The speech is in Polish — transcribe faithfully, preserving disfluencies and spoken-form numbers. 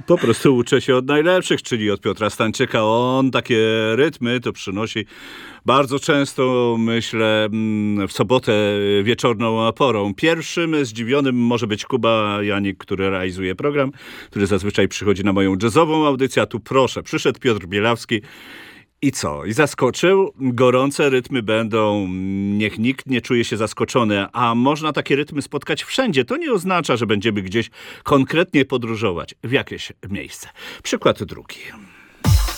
Po prostu uczę się od najlepszych, czyli od Piotra Stańczyka. On takie rytmy to przynosi bardzo często, myślę, w sobotę wieczorną porą. Pierwszym zdziwionym może być Kuba Janik, który realizuje program, który zazwyczaj przychodzi na moją jazzową audycję, a tu proszę, przyszedł Piotr Bielawski. I co? I zaskoczył? Gorące rytmy będą. Niech nikt nie czuje się zaskoczony. A można takie rytmy spotkać wszędzie. To nie oznacza, że będziemy gdzieś konkretnie podróżować w jakieś miejsce. Przykład drugi.